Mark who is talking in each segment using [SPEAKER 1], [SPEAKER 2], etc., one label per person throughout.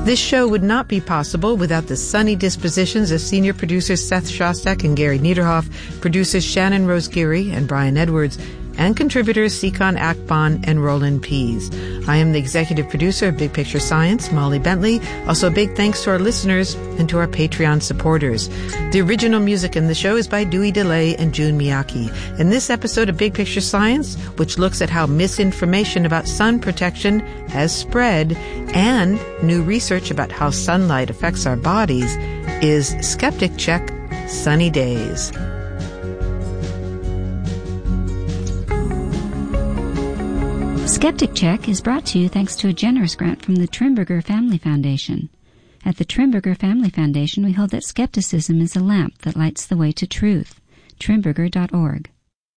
[SPEAKER 1] This show would not be possible without the sunny dispositions of senior producers Seth Shostak and Gary Niederhoff, producers Shannon Rose Geary and Brian Edwards, and contributors Sikon Akbon and Roland Pease. I am the executive producer of Big Picture Science, Molly Bentley. Also, big thanks to our listeners and to our Patreon supporters. The original music in the show is by Dewey DeLay and Jun Miyake. In this episode of Big Picture Science, which looks at how misinformation about sun protection has spread and new research about how sunlight affects our bodies, is Skeptic Check Sunny Days.
[SPEAKER 2] Skeptic Check is brought to you thanks to a generous grant from the Trimberger Family Foundation. At the Trimberger Family Foundation, we hold that skepticism is a lamp that lights the way to truth. Trimberger.org.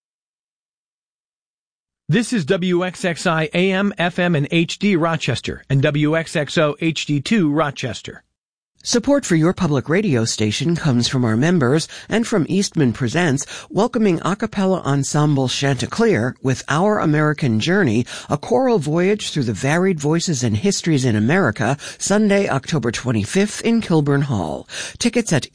[SPEAKER 3] This is WXXI AM, FM, and HD Rochester, and WXXO HD2 Rochester.
[SPEAKER 4] Support for your public radio station comes from our members and from Eastman Presents, welcoming a cappella ensemble Chanticleer with Our American Journey, a choral voyage through the varied voices and histories in America, Sunday, October 25th in Kilburn Hall. Tickets at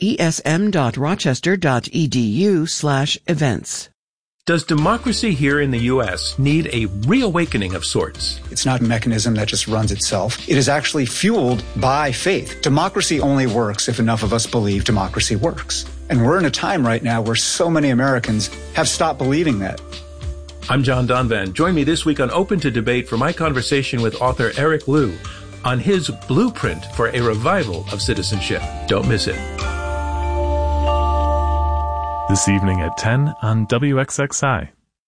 [SPEAKER 4] esm.rochester.edu/events.
[SPEAKER 3] Does democracy here in the U.S. need a reawakening of sorts?
[SPEAKER 5] It's not a mechanism that just runs itself. It is actually fueled by faith. Democracy only works if enough of us believe democracy works. And we're in a time right now where so many Americans have stopped believing that.
[SPEAKER 3] I'm John Donvan. Join me this week on Open to Debate for my conversation with author Eric Liu on his blueprint for a revival of citizenship. Don't miss it.
[SPEAKER 6] This evening at 10 on WXXI.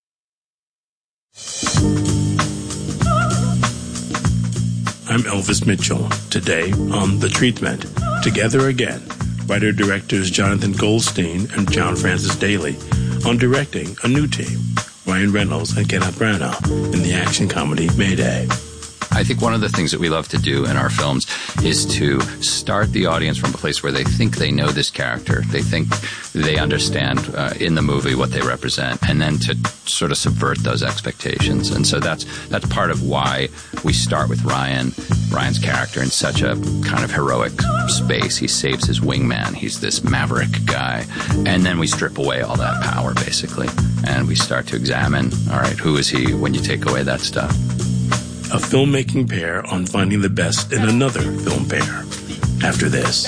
[SPEAKER 7] I'm Elvis Mitchell. Today on The Treatment, together again, writer-directors Jonathan Goldstein and John Francis Daly on directing a new team, Ryan Reynolds and Kenneth Branagh, in the action comedy Mayday.
[SPEAKER 8] I think one of the things that we love to do in our films is to start the audience from a place where they think they know this character. They think they understand in the movie what they represent, and then to sort of subvert those expectations. And so that's part of why we start with Ryan's character in such a kind of heroic space. He saves his wingman. He's this maverick guy. And then we strip away all that power, basically, and we start to examine, all right, who is he when you take away that stuff?
[SPEAKER 7] A filmmaking pair on finding the best in another film pair. After this.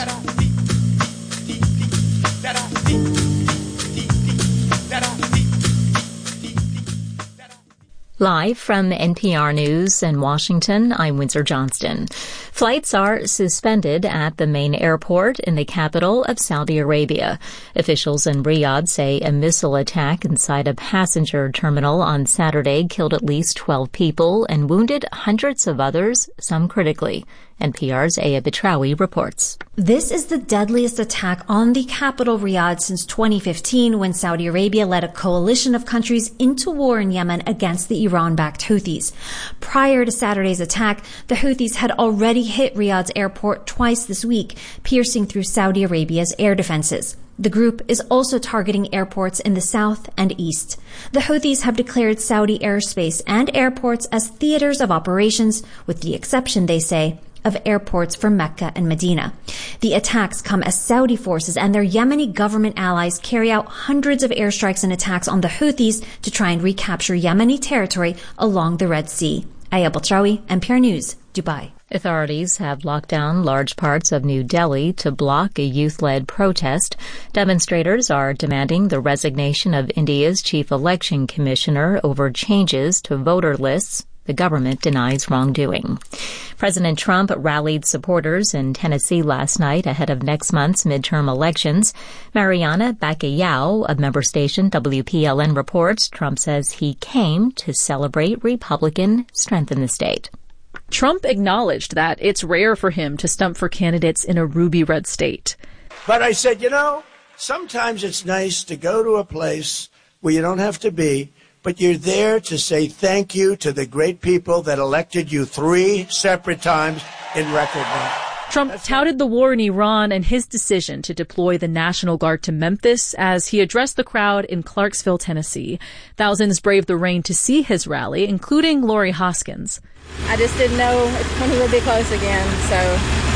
[SPEAKER 9] Live from NPR News in Washington, I'm Windsor Johnston. Flights are suspended at the main airport in the capital of Saudi Arabia. Officials in Riyadh say a missile attack inside a passenger terminal on Saturday killed at least 12 people and wounded hundreds of others, some critically. NPR's Aya Bitrawi reports.
[SPEAKER 10] This is the deadliest attack on the capital, Riyadh, since 2015, when Saudi Arabia led a coalition of countries into war in Yemen against the Iran-backed Houthis. Prior to Saturday's attack, the Houthis had already hit Riyadh's airport twice this week, piercing through Saudi Arabia's air defenses. The group is also targeting airports in the south and east. The Houthis have declared Saudi airspace and airports as theaters of operations, with the exception, they say, of airports for Mecca and Medina. The attacks come as Saudi forces and their Yemeni government allies carry out hundreds of airstrikes and attacks on the Houthis to try and recapture Yemeni territory along the Red Sea. Aya Bitrawi, NPR News, Dubai.
[SPEAKER 9] Authorities have locked down large parts of New Delhi to block a youth-led protest. Demonstrators are demanding the resignation of India's chief election commissioner over changes to voter lists. The government denies wrongdoing. President Trump rallied supporters in Tennessee last night ahead of next month's midterm elections. Mariana Bacallao of member station WPLN reports Trump says he came to celebrate Republican strength in the state.
[SPEAKER 11] Trump acknowledged that it's rare for him to stump for candidates in a ruby red state.
[SPEAKER 12] But I said, sometimes it's nice to go to a place where you don't have to be, but you're there to say thank you to the great people that elected you 3 separate times in record time.
[SPEAKER 11] Trump touted the war in Iran and his decision to deploy the National Guard to Memphis as he addressed the crowd in Clarksville, Tennessee. Thousands braved the rain to see his rally, including Lori Hoskins.
[SPEAKER 13] I just didn't know when he would be close again, so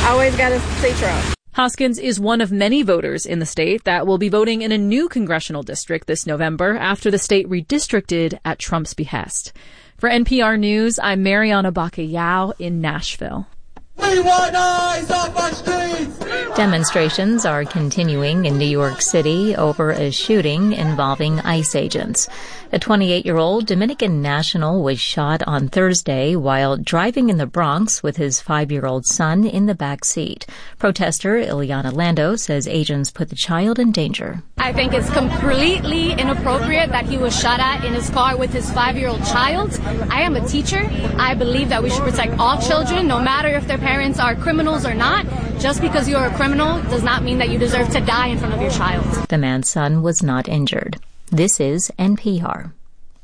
[SPEAKER 13] always got to say Trump.
[SPEAKER 11] Hoskins is one of many voters in the state that will be voting in a new congressional district this November after the state redistricted at Trump's behest. For NPR News, I'm Mariana Bacallao in Nashville.
[SPEAKER 14] We want eyes off our streets!
[SPEAKER 9] Demonstrations are continuing in New York City over a shooting involving ICE agents. A 28-year-old Dominican national was shot on Thursday while driving in the Bronx with his 5-year-old son in the back seat. Protester Ileana Lando says agents put the child in danger.
[SPEAKER 15] I think it's completely inappropriate that he was shot at in his car with his 5-year-old child. I am a teacher. I believe that we should protect all children, no matter if their parents are criminals or not. Just because you're a criminal does not mean that you deserve to die in front of your child.
[SPEAKER 9] The man's son was not injured. This is NPR.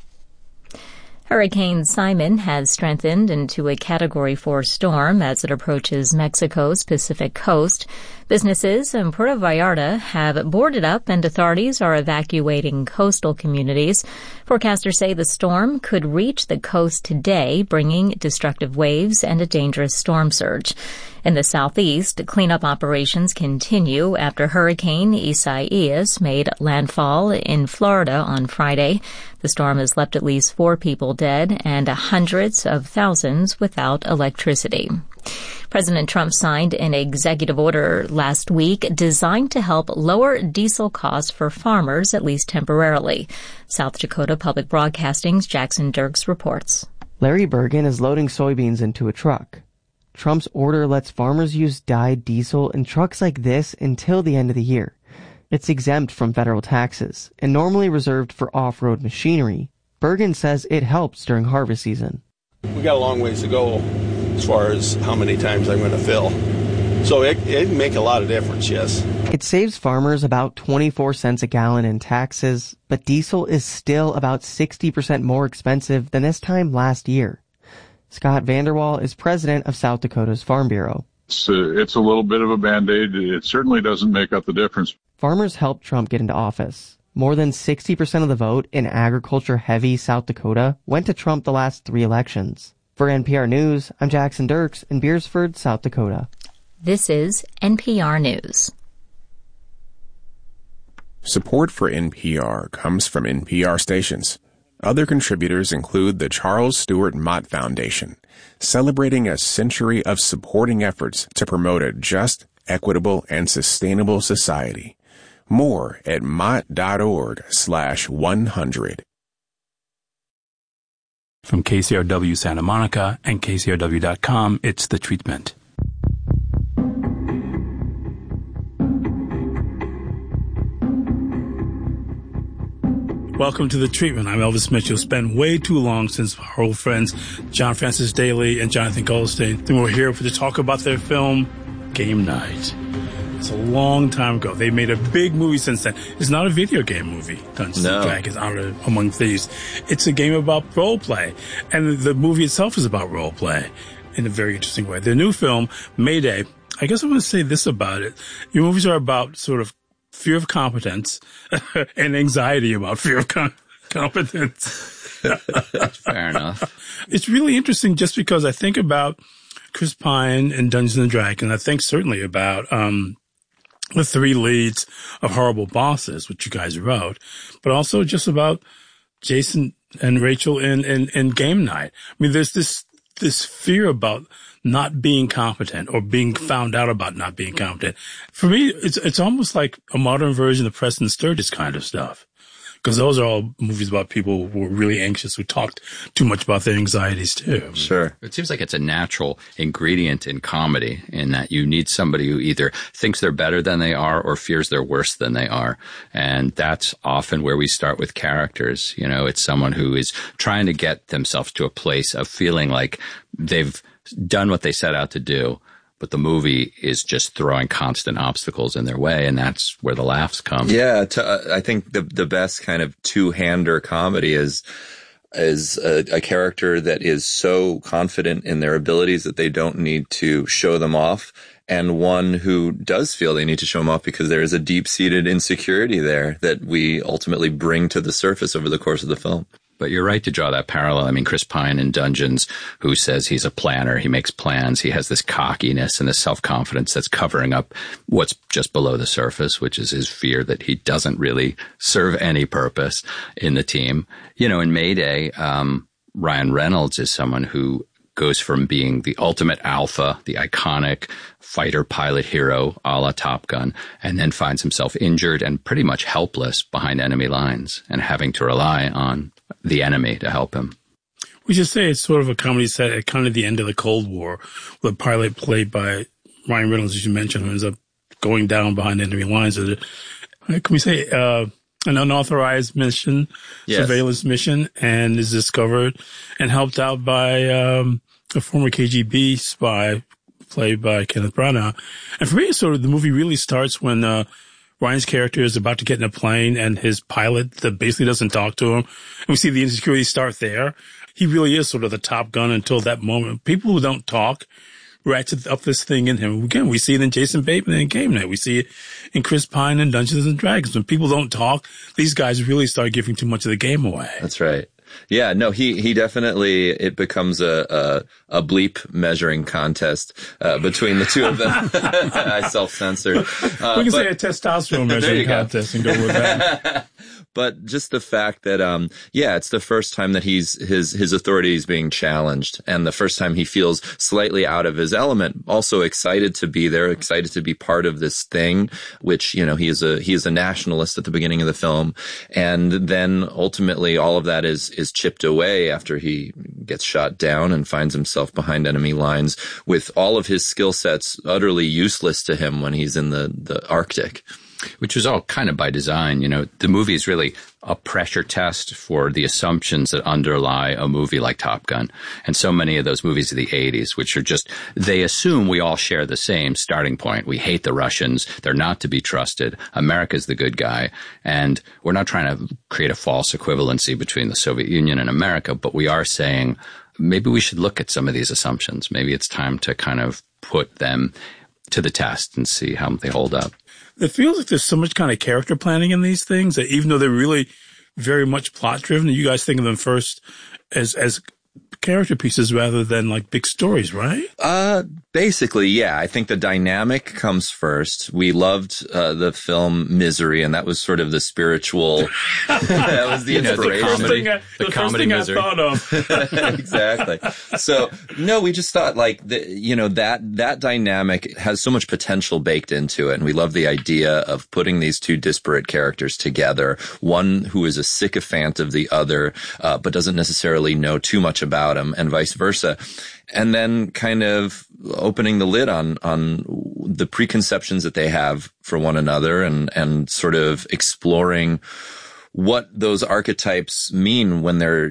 [SPEAKER 9] Hurricane Simon has strengthened into a Category 4 storm as it approaches Mexico's Pacific coast. Businesses in Puerto Vallarta have boarded up and authorities are evacuating coastal communities. Forecasters say the storm could reach the coast today, bringing destructive waves and a dangerous storm surge. In the southeast, cleanup operations continue after Hurricane Isaias made landfall in Florida on Friday. The storm has left at least 4 people dead and hundreds of thousands without electricity. President Trump signed an executive order last week designed to help lower diesel costs for farmers, at least temporarily. South Dakota Public Broadcasting's Jackson Dirks reports.
[SPEAKER 16] Larry Bergen is loading soybeans into a truck. Trump's order lets farmers use dyed diesel in trucks like this until the end of the year. It's exempt from federal taxes and normally reserved for off-road machinery. Bergen says it helps during harvest season.
[SPEAKER 17] We got a long ways to go as far as how many times I'm going to fill. So it make a lot of difference, yes.
[SPEAKER 16] It saves farmers about 24 cents a gallon in taxes, but diesel is still about 60% more expensive than this time last year. Scott Vanderwall is president of South Dakota's Farm Bureau.
[SPEAKER 18] It's a little bit of a Band-Aid. It certainly doesn't make up the difference.
[SPEAKER 16] Farmers helped Trump get into office. More than 60% of the vote in agriculture-heavy South Dakota went to Trump the last 3 elections. For NPR News, I'm Jackson Dirks in Beersford, South Dakota.
[SPEAKER 9] This is NPR News.
[SPEAKER 19] Support for NPR comes from NPR stations. Other contributors include the Charles Stewart Mott Foundation, celebrating a century of supporting efforts to promote a just, equitable, and sustainable society. More at mott.org/100.
[SPEAKER 7] From KCRW Santa Monica and KCRW.com, it's The Treatment. Welcome to The Treatment. I'm Elvis Mitchell. It's been way too long since our old friends John Francis Daly and Jonathan Goldstein were here to talk about their film, Game Night. It's a long time ago. They made a big movie since then. It's not a video game movie, Dungeons and Dragons, Honor Among Thieves. It's a game about role play. And the movie itself is about role play in a very interesting way. Their new film, Mayday, I guess I want to say this about it. Your movies are about sort of fear of competence and anxiety about fear of competence.
[SPEAKER 8] Fair enough.
[SPEAKER 7] It's really interesting just because I think about Chris Pine and Dungeons and Dragons. I think certainly about the 3 leads of Horrible Bosses, which you guys wrote, but also just about Jason and Rachel in Game Night. I mean, there's this fear about not being competent or being found out about not being competent. For me, it's almost like a modern version of Preston Sturges kind of stuff. Because those are all movies about people who are really anxious, who talked too much about their anxieties too.
[SPEAKER 8] Sure. It seems like it's a natural ingredient in comedy in that you need somebody who either thinks they're better than they are or fears they're worse than they are. And that's often where we start with characters. You know, it's someone who is trying to get themselves to a place of feeling like they've done what they set out to do, but the movie is just throwing constant obstacles in their way, and that's where the laughs come.
[SPEAKER 20] Yeah, I think the best kind of two-hander comedy is a character that is so confident in their abilities that they don't need to show them off, and one who does feel they need to show them off because there is a deep-seated insecurity there that we ultimately bring to the surface over the course of the film.
[SPEAKER 8] But you're right to draw that parallel. I mean, Chris Pine in Dungeons, who says he's a planner, he makes plans, he has this cockiness and this self-confidence that's covering up what's just below the surface, which is his fear that he doesn't really serve any purpose in the team. You know, in Mayday, Ryan Reynolds is someone who goes from being the ultimate alpha, the iconic fighter pilot hero a la Top Gun, and then finds himself injured and pretty much helpless behind enemy lines and having to rely on the enemy to help him.
[SPEAKER 7] We should say it's sort of a comedy set at kind of the end of the Cold War, with a pilot played by Ryan Reynolds, as you mentioned, who ends up going down behind enemy lines. Can we say an unauthorized mission, surveillance mission, and is discovered and helped out by a former KGB spy played by Kenneth Branagh. And for me, sort of the movie really starts when Ryan's character is about to get in a plane and his pilot that basically doesn't talk to him. And we see the insecurity start there. He really is sort of the Top Gun until that moment. People who don't talk ratchet up this thing in him. Again, we see it in Jason Bateman in Game Night. We see it in Chris Pine in Dungeons and Dragons. When people don't talk, these guys really start giving too much of the game away.
[SPEAKER 20] That's right. Yeah, no, he definitely, it becomes a bleep measuring contest, between the two of them. I self-censor.
[SPEAKER 7] We can say a testosterone measuring contest and go with that.
[SPEAKER 20] But just the fact that, it's the first time that his authority is being challenged, and the first time he feels slightly out of his element, also excited to be there, excited to be part of this thing, which, you know, he is a nationalist at the beginning of the film. And then ultimately all of that is chipped away after he gets shot down and finds himself behind enemy lines with all of his skill sets utterly useless to him when he's in the Arctic.
[SPEAKER 8] Which was all kind of by design. You know, the movie is really a pressure test for the assumptions that underlie a movie like Top Gun. And so many of those movies of the 80s, which are just, they assume we all share the same starting point. We hate the Russians. They're not to be trusted. America's the good guy. And we're not trying to create a false equivalency between the Soviet Union and America, but we are saying maybe we should look at some of these assumptions. Maybe it's time to kind of put them to the test and see how they hold up.
[SPEAKER 7] It feels like there's so much kind of character planning in these things that even though they're really very much plot driven, you guys think of them first as character pieces rather than like big stories, right?
[SPEAKER 20] Basically, yeah. I think the dynamic comes first. We loved the film Misery, and that was sort of the spiritual. That was the inspiration.
[SPEAKER 7] The comedy Misery. I thought of.
[SPEAKER 20] Exactly. So no, we just thought like that dynamic has so much potential baked into it, and we love the idea of putting these two disparate characters together. One who is a sycophant of the other, but doesn't necessarily know too much about him, and vice versa. And then kind of opening the lid on the preconceptions that they have for one another and sort of exploring what those archetypes mean when they're,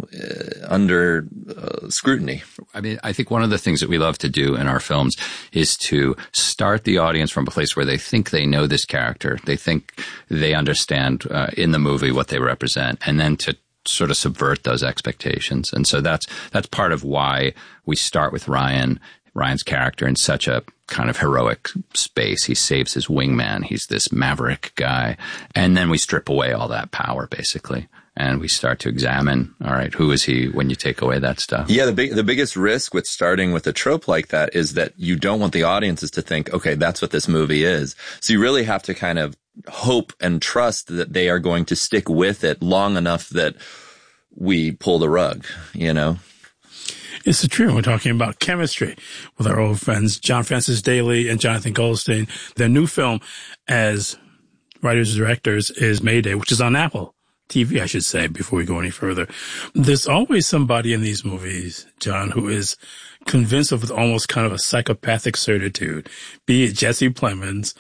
[SPEAKER 20] under scrutiny.
[SPEAKER 8] I mean, I think one of the things that we love to do in our films is to start the audience from a place where they think they know this character. They think they understand in the movie what they represent, and then to sort of subvert those expectations. And so that's part of why we start with Ryan's character in such a kind of heroic space. He saves his wingman. He's this maverick guy. And then we strip away all that power, basically. And we start to examine, all right, who is he when you take away that stuff?
[SPEAKER 20] Yeah, the biggest risk with starting with a trope like that is that you don't want the audiences to think, okay, that's what this movie is. So you really have to kind of hope and trust that they are going to stick with it long enough that we pull the rug,
[SPEAKER 7] It's true. We're talking about chemistry with our old friends, John Francis Daley and Jonathan Goldstein. Their new film as writers and directors is Mayday, which is on Apple TV, I should say, before we go any further. There's always somebody in these movies, John, who is convinced of almost kind of a psychopathic certitude, be it Jesse Plemons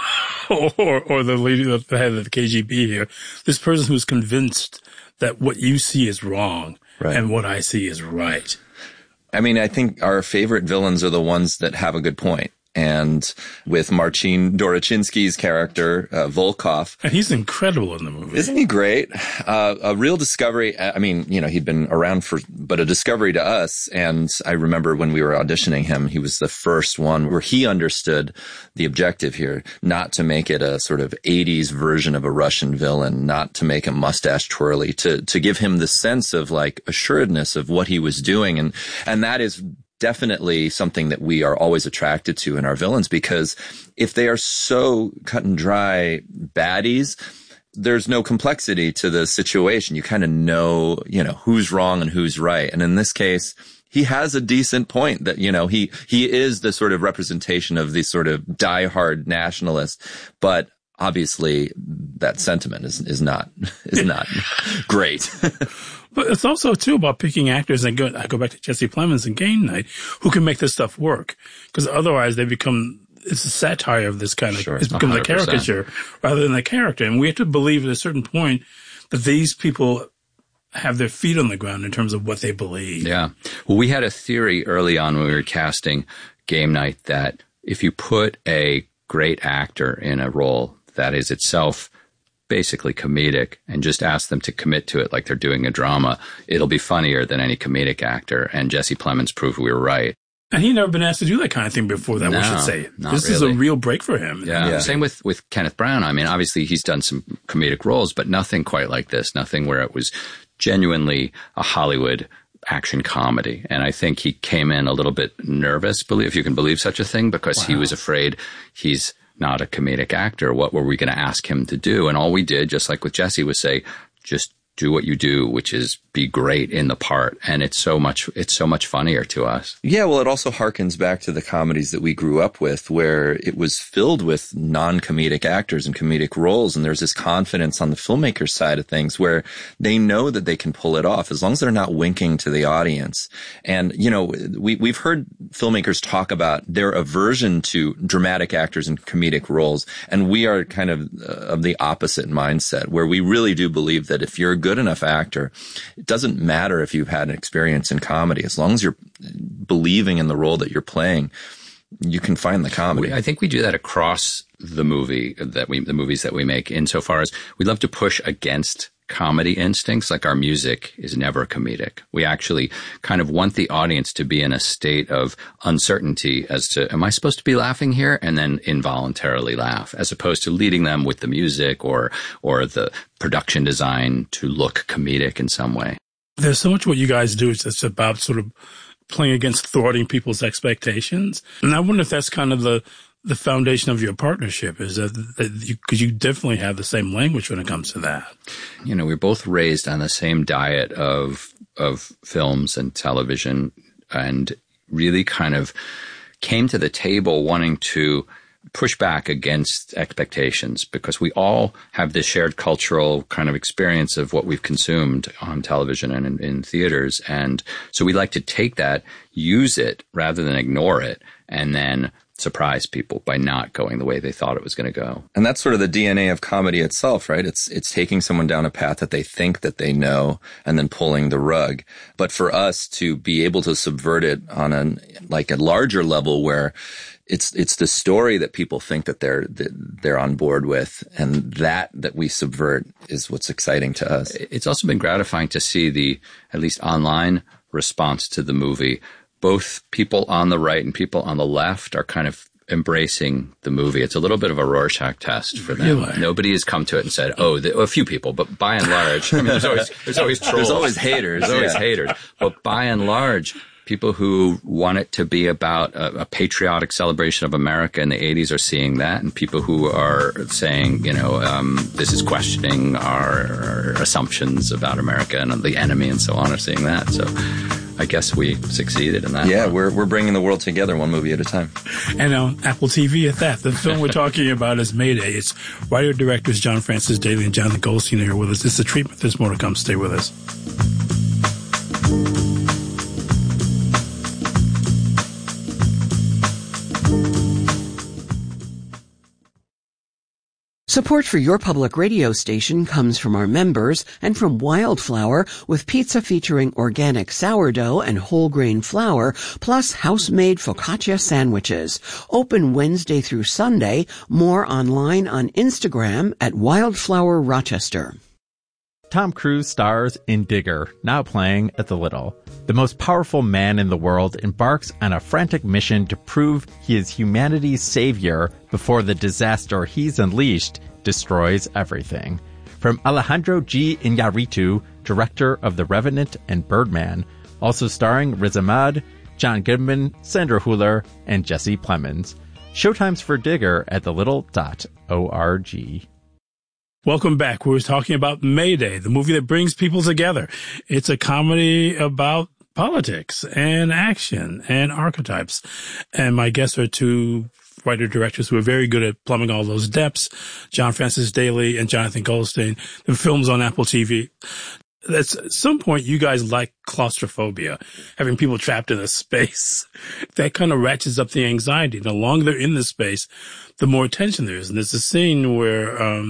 [SPEAKER 7] or the leader of the head of the KGB here. This person who's convinced that what you see is wrong, right, and what I see is right.
[SPEAKER 20] I mean, I think our favorite villains are the ones that have a good point. and with Marcin Dorochinsky's character, Volkov.
[SPEAKER 7] And he's incredible in the movie.
[SPEAKER 20] Isn't he great? A real discovery. I mean, he'd been around but a discovery to us. And I remember when we were auditioning him, he was the first one where he understood the objective here, not to make it a sort of 80s version of a Russian villain, not to make him mustache twirly, to give him the sense of like assuredness of what he was doing. And that is definitely something that we are always attracted to in our villains, because if they are so cut and dry baddies, there's no complexity to the situation. You kind of know, who's wrong and who's right. And in this case, he has a decent point that, he is the sort of representation of the sort of diehard nationalist, but obviously that sentiment is not great.
[SPEAKER 7] But it's also, too, about picking actors, and I go back to Jesse Plemons and Game Night, who can make this stuff work. Because otherwise it's a satire of this kind of, it becomes 100%. A caricature rather than a character. And we have to believe at a certain point that these people have their feet on the ground in terms of what they believe.
[SPEAKER 8] Yeah. Well, we had a theory early on when we were casting Game Night that if you put a great actor in a role that is itself basically comedic and just ask them to commit to it like they're doing a drama, it'll be funnier than any comedic actor. And Jesse Plemons proved we were right.
[SPEAKER 7] And he'd never been asked to do that kind of thing before that, we should say. This is a real break for him.
[SPEAKER 8] Yeah. Same with Kenneth Branagh. I mean, obviously he's done some comedic roles, but nothing quite like this. Nothing where it was genuinely a Hollywood action comedy. And I think he came in a little bit nervous, if you can believe such a thing, because he was afraid he's not a comedic actor. What were we going to ask him to do? And all we did, just like with Jesse, was say, just do what you do, which is be great in the part. And it's so much funnier to us.
[SPEAKER 20] Yeah, well, it also harkens back to the comedies that we grew up with, where it was filled with non-comedic actors and comedic roles. And there's this confidence on the filmmaker side of things where they know that they can pull it off as long as they're not winking to the audience. And, we've heard filmmakers talk about their aversion to dramatic actors and comedic roles. And we are kind of the opposite mindset, where we really do believe that if you're a good enough actor, it doesn't matter if you've had an experience in comedy. As long as you're believing in the role that you're playing, you can find the comedy.
[SPEAKER 8] I think we do that across the movies that we make, insofar as we love to push against comedy instincts. Like our music is never comedic. We actually kind of want the audience to be in a state of uncertainty as to, am I supposed to be laughing here? And then involuntarily laugh, as opposed to leading them with the music or the production design to look comedic in some way.
[SPEAKER 7] There's so much what you guys do. It's about sort of playing against thwarting people's expectations. And I wonder if that's kind of the foundation of your partnership, is that because you definitely have the same language when it comes to that.
[SPEAKER 8] We're both raised on the same diet of films and television, and really kind of came to the table wanting to push back against expectations, because we all have this shared cultural kind of experience of what we've consumed on television and in theaters. And so we like to take that, use it rather than ignore it, and then surprise people by not going the way they thought it was going to go.
[SPEAKER 20] And that's sort of the DNA of comedy itself, right? It's taking someone down a path that they think that they know and then pulling the rug. But for us to be able to subvert it on a larger level, where it's the story that people think that they're on board with, and that we subvert is what's exciting to us.
[SPEAKER 8] It's also been gratifying to see the, at least online, response to the movie. Both people on the right and people on the left are kind of embracing the movie. It's a little bit of a Rorschach test for them. Really? Nobody has come to it and said, a few people, but by and large, I mean, there's always trolls.
[SPEAKER 20] There's always haters.
[SPEAKER 8] There's always haters. But by and large, people who want it to be about a patriotic celebration of America in the 80s are seeing that, and people who are saying, this is questioning our assumptions about America and the enemy and so on are seeing that. So I guess we succeeded in that.
[SPEAKER 20] Yeah, we're bringing the world together one movie at a time.
[SPEAKER 7] And on Apple TV at that. The film we're talking about is Mayday. It's writer-directors John Francis Daley and Jonathan Goldstein here with us. It's The Treatment. There's more to come. Stay with us.
[SPEAKER 4] Support for your public radio station comes from our members and from Wildflower, with pizza featuring organic sourdough and whole grain flour, plus house-made focaccia sandwiches. Open Wednesday through Sunday. More online on Instagram at Wildflower Rochester.
[SPEAKER 13] Tom Cruise stars in Digger, now playing at the Little. The most powerful man in the world embarks on a frantic mission to prove he is humanity's savior before the disaster he's unleashed destroys everything. From Alejandro G. Iñárritu, director of The Revenant and Birdman, also starring Riz Ahmed, John Goodman, Sandra Hüller, and Jesse Plemons. Showtimes for Digger at thelittle.org.
[SPEAKER 7] Welcome back. We're talking about Mayday, the movie that brings people together. It's a comedy about politics and action and archetypes. And my guests are two writer-directors who are very good at plumbing all those depths, John Francis Daley and Jonathan Goldstein. The film's on Apple TV. At some point, you guys like claustrophobia, having people trapped in a space. That kind of ratchets up the anxiety. The longer they're in the space, the more tension there is. And there's a scene where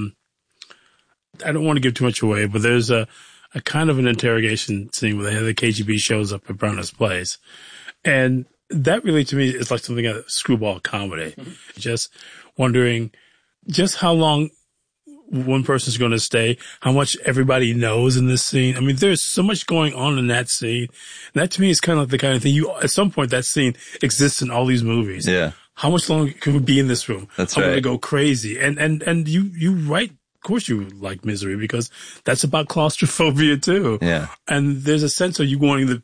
[SPEAKER 7] I don't want to give too much away, but there's a kind of an interrogation scene where the KGB shows up at Brenner's place. And that really, to me, is like something of a screwball comedy. Mm-hmm. Just wondering just how long one person's going to stay, how much everybody knows in this scene. I mean, there's so much going on in that scene. And that, to me, is kind of like the kind of thing at some point, that scene exists in all these movies.
[SPEAKER 20] Yeah.
[SPEAKER 7] How much longer can we be in this room?
[SPEAKER 20] That's
[SPEAKER 7] I'm
[SPEAKER 20] right.
[SPEAKER 7] going to go crazy. And you write. Of course you like Misery, because that's about claustrophobia too.
[SPEAKER 20] Yeah.
[SPEAKER 7] And there's a sense of you liking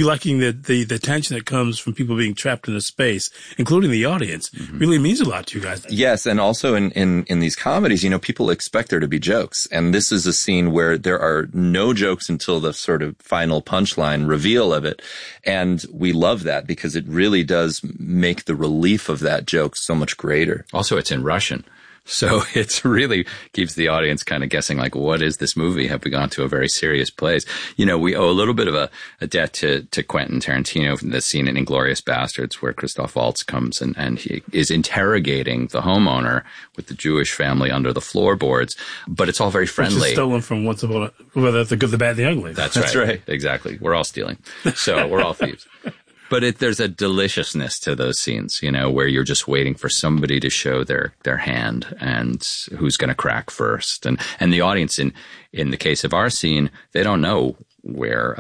[SPEAKER 7] the tension that comes from people being trapped in a space, including the audience, really means a lot to you guys.
[SPEAKER 20] Yes. And also in these comedies, people expect there to be jokes. And this is a scene where there are no jokes until the sort of final punchline reveal of it. And we love that because it really does make the relief of that joke so much greater.
[SPEAKER 8] Also, it's in Russian. So it really keeps the audience kind of guessing, like, what is this movie? Have we gone to a very serious place? We owe a little bit of a debt to Quentin Tarantino from the scene in Inglourious Bastards where Christoph Waltz comes and he is interrogating the homeowner with the Jewish family under the floorboards. But it's all very friendly.
[SPEAKER 7] Which is stolen from Once Upon a, whether the good, the bad, the ugly.
[SPEAKER 8] That's right. Exactly. We're all stealing. So we're all thieves. But there's a deliciousness to those scenes, where you're just waiting for somebody to show their hand and who's going to crack first. And the audience in the case of our scene, they don't know where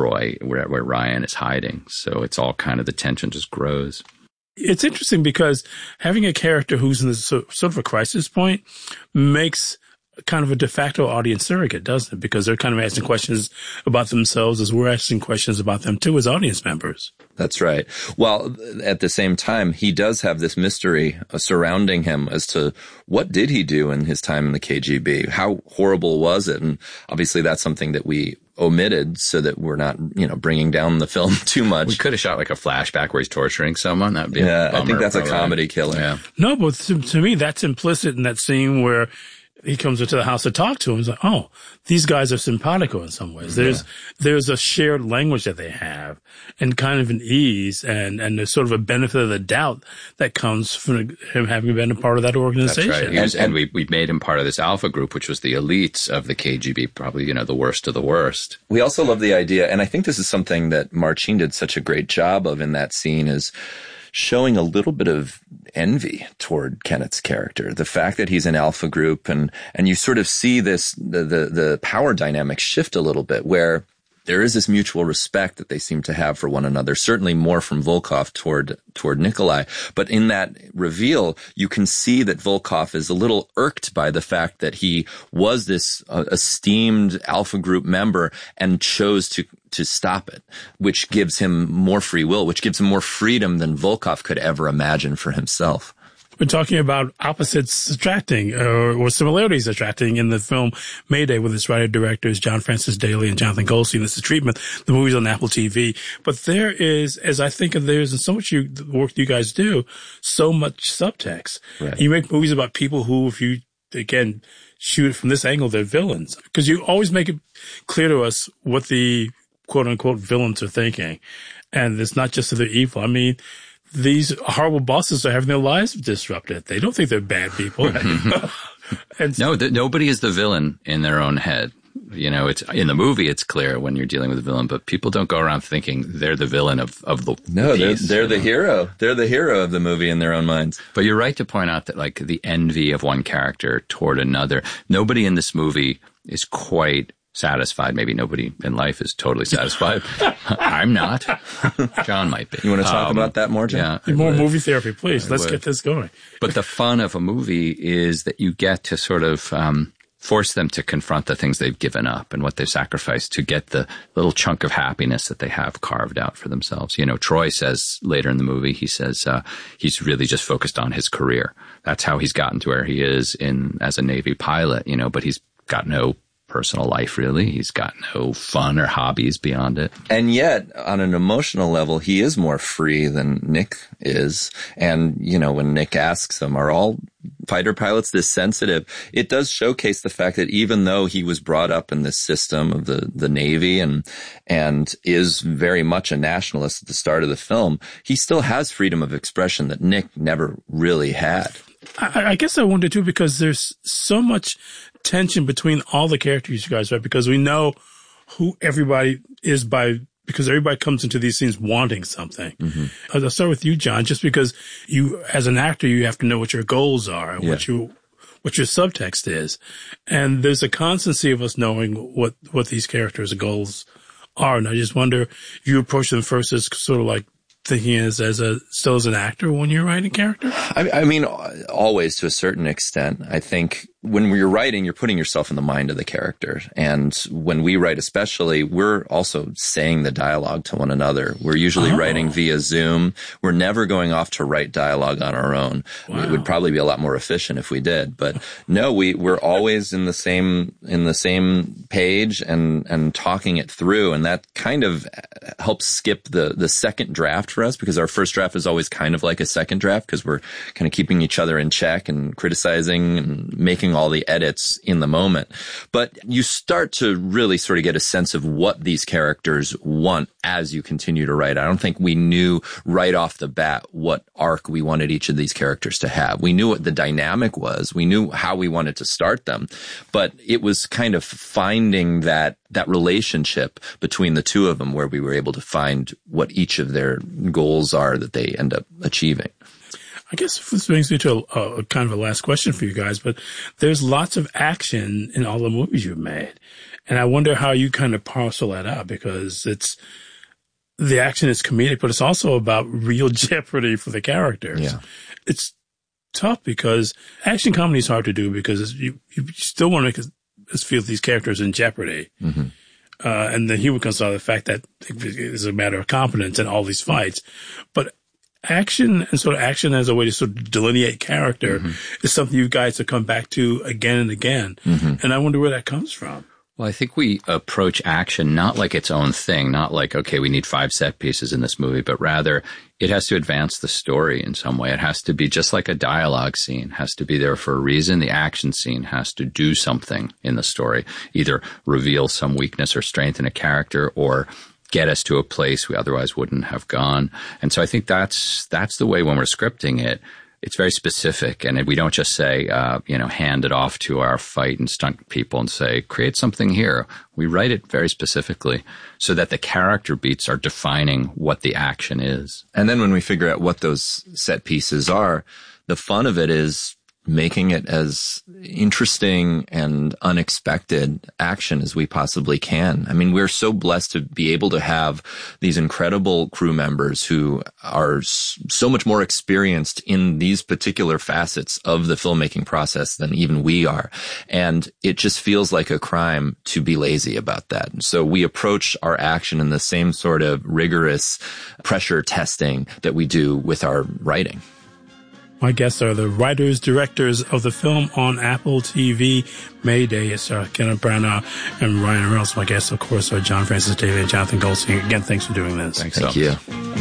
[SPEAKER 8] where Ryan is hiding. So it's all kind of, the tension just grows.
[SPEAKER 7] It's interesting because having a character who's in this sort of a crisis point makes kind of a de facto audience surrogate, doesn't it? Because they're kind of asking questions about themselves as we're asking questions about them too as audience members.
[SPEAKER 20] That's right. Well, at the same time, he does have this mystery surrounding him as to what did he do in his time in the KGB? How horrible was it? And obviously that's something that we omitted so that we're not, bringing down the film too much.
[SPEAKER 8] We could have shot like a flashback where he's torturing someone. That'd be a bummer,
[SPEAKER 20] I think that's a comedy killer.
[SPEAKER 8] Yeah.
[SPEAKER 7] No, but to me, that's implicit in that scene where he comes into the house to talk to him. He's like, oh, these guys are simpatico in some ways. There's a shared language that they have and kind of an ease and there's sort of a benefit of the doubt that comes from him having been a part of that organization.
[SPEAKER 8] That's right. And we made him part of this alpha group, which was the elites of the KGB, probably, the worst of the worst.
[SPEAKER 20] We also love the idea, and I think this is something that Marcin did such a great job of in that scene, is showing a little bit of envy toward Kenneth's character. The fact that he's an alpha group and you sort of see this, the power dynamic shift a little bit, where there is this mutual respect that they seem to have for one another, certainly more from Volkov toward Nikolai. But in that reveal, you can see that Volkov is a little irked by the fact that he was this esteemed alpha group member and chose to stop it, which gives him more free will, which gives him more freedom than Volkov could ever imagine for himself.
[SPEAKER 7] We're talking about opposites attracting, or similarities attracting in the film Mayday with its writer-directors John Francis Daley and Jonathan Goldstein. This is Treatment. The movie's on Apple TV. But there is, as I think of there's in so much the work you guys do, so much subtext.
[SPEAKER 20] Right.
[SPEAKER 7] You make movies about people who, if you, again, shoot it from this angle, they're villains. Because you always make it clear to us what the quote-unquote villains are thinking. And it's not just that they're evil. I mean, these horrible bosses are having their lives disrupted. They don't think they're bad people.
[SPEAKER 8] Nobody is the villain in their own head. It's in the movie. It's clear when you're dealing with a villain, but people don't go around thinking they're the villain of the piece.
[SPEAKER 20] They're the hero. They're the hero of the movie in their own minds.
[SPEAKER 8] But you're right to point out that like the envy of one character toward another. Nobody in this movie is quite satisfied. Maybe nobody in life is totally satisfied. I'm not. John might be.
[SPEAKER 20] You want to talk about that more, John?
[SPEAKER 7] Yeah. More movie therapy, please. Let's get this going.
[SPEAKER 8] But the fun of a movie is that you get to sort of force them to confront the things they've given up and what they've sacrificed to get the little chunk of happiness that they have carved out for themselves. Troy says later in the movie, he says he's really just focused on his career. That's how he's gotten to where he is as a Navy pilot, but he's got no personal life, really. He's got no fun or hobbies beyond it.
[SPEAKER 20] And yet, on an emotional level, he is more free than Nick is. And, when Nick asks him, are all fighter pilots this sensitive? It does showcase the fact that even though he was brought up in this system of the Navy and is very much a nationalist at the start of the film, he still has freedom of expression that Nick never really had.
[SPEAKER 7] I guess I wonder too, because there's so much tension between all the characters you guys, right? Because we know who everybody is because everybody comes into these scenes wanting something. Mm-hmm. I'll start with you, John, just because you, as an actor, you have to know what your goals are and what your subtext is. And there's a constancy of us knowing what these characters' goals are. And I just wonder if you approach them first as sort of like thinking still as an actor when you're writing character?
[SPEAKER 20] I mean, always to a certain extent. I think when you're writing, you're putting yourself in the mind of the character. And when we write especially, we're also saying the dialogue to one another. We're usually writing via Zoom. We're never going off to write dialogue on our own. Wow. It would probably be a lot more efficient if we did. But no, we're always in the same page and talking it through. And that kind of helps skip the second draft for us, because our first draft is always kind of like a second draft, because we're kind of keeping each other in check and criticizing and making all the edits in the moment. But you start to really sort of get a sense of what these characters want as you continue to write. I don't think we knew right off the bat what arc we wanted each of these characters to have. We knew what the dynamic was. We knew how we wanted to start them. But it was kind of finding that relationship between the two of them where we were able to find what each of their goals are that they end up achieving.
[SPEAKER 7] I guess this brings me to a kind of a last question for you guys, but there's lots of action in all the movies you've made. And I wonder how you kind of parcel that out, because the action is comedic, but it's also about real jeopardy for the characters. Yeah. It's tough because action comedy is hard to do, because you still want to feel these characters in jeopardy. Mm-hmm. And the humor comes out of the fact that it's a matter of competence in all these fights. But action as a way to sort of delineate character is something you guys have come back to again and again. Mm-hmm. And I wonder where that comes from.
[SPEAKER 8] Well, I think we approach action not like its own thing, not like, okay, we need 5 set pieces in this movie, but rather it has to advance the story in some way. It has to be just like a dialogue scene, has to be there for a reason. The action scene has to do something in the story, either reveal some weakness or strength in a character or get us to a place we otherwise wouldn't have gone. And so I think that's the way when we're scripting it. It's very specific, and we don't just say, hand it off to our fight and stunt people and say, create something here. We write it very specifically so that the character beats are defining what the action is.
[SPEAKER 20] And then when we figure out what those set pieces are, the fun of it is making it as interesting and unexpected action as we possibly can. I mean, we're so blessed to be able to have these incredible crew members who are so much more experienced in these particular facets of the filmmaking process than even we are. And it just feels like a crime to be lazy about that. And so we approach our action in the same sort of rigorous pressure testing that we do with our writing.
[SPEAKER 7] My guests are the writers, directors of the film on Apple TV, Mayday. It's Kenneth Branagh and Ryan Reynolds. My guests, of course, are John Francis Daly and Jonathan Goldstein. Again, thanks for doing this.
[SPEAKER 20] Thank you.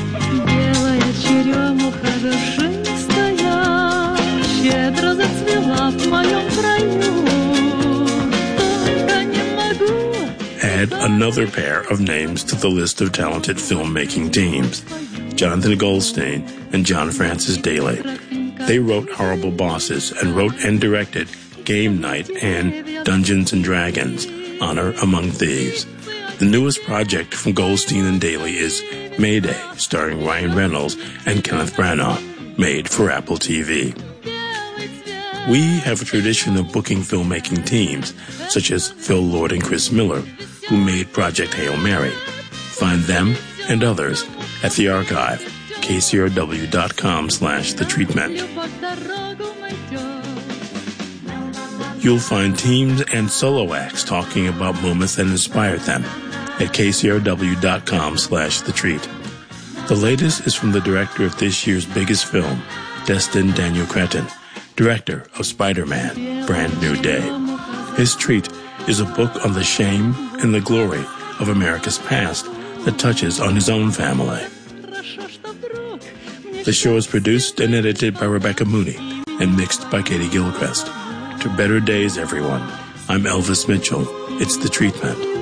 [SPEAKER 7] Add another pair of names to the list of talented filmmaking teams, Jonathan Goldstein and John Francis Daly. They wrote Horrible Bosses and wrote and directed Game Night and Dungeons & Dragons, Honor Among Thieves. The newest project from Goldstein and Daly is Mayday, starring Ryan Reynolds and Kenneth Branagh, made for Apple TV. We have a tradition of booking filmmaking teams, such as Phil Lord and Chris Miller, who made Project Hail Mary. Find them and others at the archive, kcrw.com/thetreatment. You'll find teams and solo acts talking about moments that inspired them at kcrw.com/thetreat. The latest is from the director of this year's biggest film, Destin Daniel Cretton, director of Spider-Man, Brand New Day. His treat is a book on the shame and the glory of America's past that touches on his own family. The show is produced and edited by Rebecca Mooney and mixed by Katie Gilchrist. To better days, everyone. I'm Elvis Mitchell. It's The Treatment.